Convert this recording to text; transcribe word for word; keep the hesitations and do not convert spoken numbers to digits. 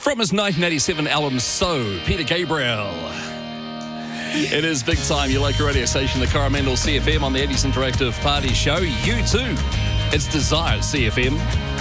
From his nineteen eighty-seven album So, Peter Gabriel. It is big time, your local radio station, the Coromandel C F M on the eighties Interactive Party Show. You too. It's Desire C F M.